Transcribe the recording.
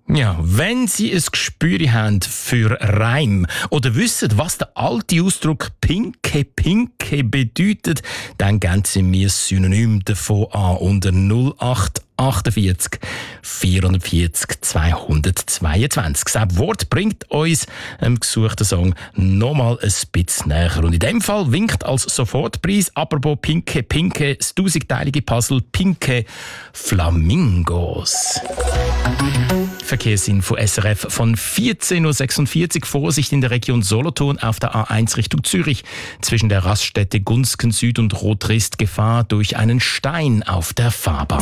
Ja, wenn Sie ein Gespür haben für Reim oder wissen, was der alte Ausdruck «Pinke, Pinke» bedeutet, dann geben Sie mir ein Synonym davon an unter 0848 440 222. Das Wort bringt uns im gesuchten Song nochmal ein bisschen näher. Und in dem Fall winkt als Sofortpreis, apropos Pinke, Pinke, das 1000-teilige Puzzle «Pinke Flamingos». Verkehrsinfo SRF von 14.46 Uhr. Vorsicht in der Region Solothurn auf der A1 Richtung Zürich. Zwischen der Raststätte Gunsken Süd und Rotrist Gefahr durch einen Stein auf der Fahrbahn.